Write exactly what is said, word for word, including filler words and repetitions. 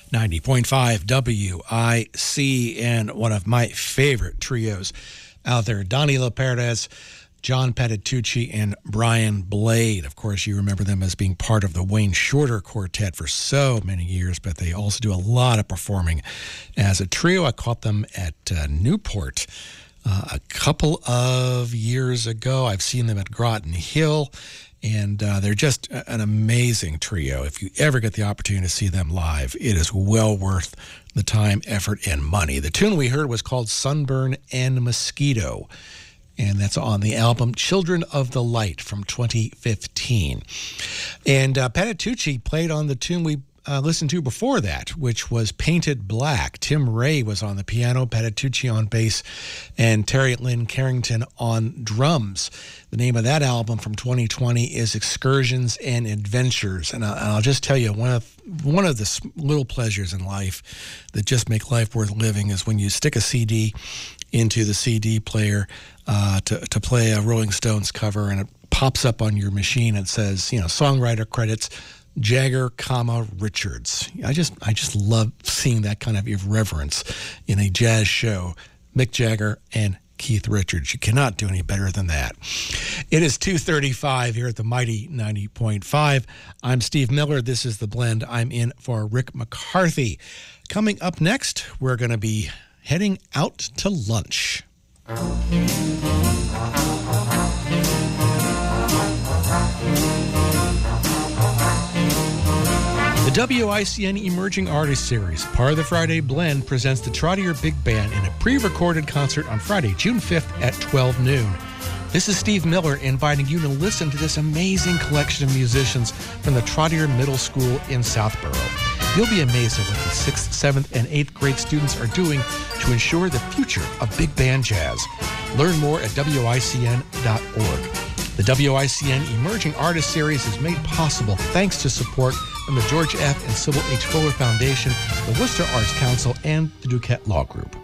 ninety point five W I C, and one of my favorite trios out there, Danilo Perez, John Patitucci, and Brian Blade. Of course, you remember them as being part of the Wayne Shorter Quartet for so many years, but they also do a lot of performing as a trio. I caught them at uh, Newport uh, a couple of years ago. I've seen them at Groton Hill, and uh, they're just an amazing trio. If you ever get the opportunity to see them live, it is well worth the time, effort, and money. The tune we heard was called Sunburn and Mosquito, and that's on the album Children of the Light from twenty fifteen. And uh, Patitucci played on the tune we uh, listened to before that, which was Painted Black. Tim Ray was on the piano, Patitucci on bass, and Terry Lynn Carrington on drums. The name of that album from twenty twenty is Excursions and Adventures. And I'll, and I'll just tell you, one of one of the little pleasures in life that just make life worth living is when you stick a C D into the C D player uh, to, to play a Rolling Stones cover, and it pops up on your machine and says, you know, songwriter credits, Jagger, comma, Richards. I just I just love seeing that kind of irreverence in a jazz show. Mick Jagger and Keith Richards. You cannot do any better than that. It is two thirty-five here at the Mighty ninety point five. I'm Steve Miller. This is The Blend. I'm in for Rick McCarthy. Coming up next, we're going to be heading out to lunch. The W I C N Emerging Artist Series, part of the Friday Blend, presents the Trottier Big Band in a pre-recorded concert on Friday, June fifth at twelve noon. This is Steve Miller inviting you to listen to this amazing collection of musicians from the Trottier Middle School in Southborough. You'll be amazed at what the sixth, seventh, and eighth grade students are doing to ensure the future of big band jazz. Learn more at W I C N dot org. The W I C N Emerging Artist Series is made possible thanks to support from the George F. and Sybil H. Fuller Foundation, the Worcester Arts Council, and the Duquette Law Group.